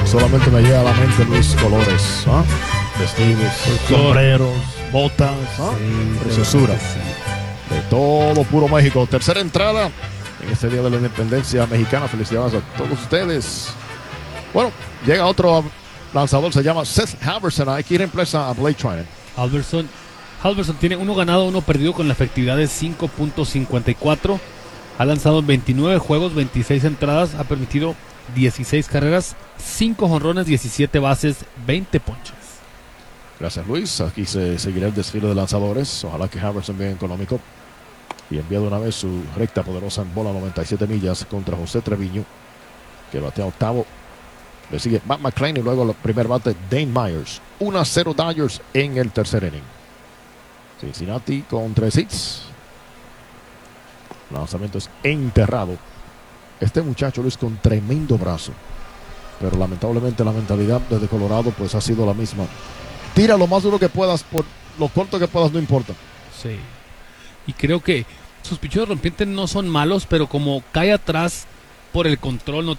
Solamente me llega a la mente, Luis, colores, ¿ah? Vestidos, sombreros, botas, ¿ah? Sí, preciosura. sí. De todo puro México. Tercera entrada en este día de la independencia mexicana. Felicidades a todos ustedes. Bueno, llega otro lanzador, se llama Seth Halverson. Hay que ir en reemplaza a Blake Treinen. Halverson tiene 1 ganado, 1 perdido con la efectividad de 5.54. Ha lanzado 29 juegos, 26 entradas, ha permitido 16 carreras, 5 jonrones, 17 bases, 20 ponches. Gracias, Luis. Aquí se seguirá el desfile de lanzadores. Ojalá que Halverson bien económico. Y envía de una vez su recta poderosa en bola 97 millas contra José Treviño, que batea octavo. Le sigue Matt McClain y luego el primer bate Dane Myers. 1-0 Dodgers en el tercer inning. Cincinnati con 3 hits. Lanzamiento es enterrado. Este muchacho, Luis, con tremendo brazo. Pero lamentablemente la mentalidad desde Colorado pues ha sido la misma. Tira lo más duro que puedas, por lo corto que puedas, no importa. Sí. Y creo que sus picheos rompientes no son malos, pero como cae atrás por el control, no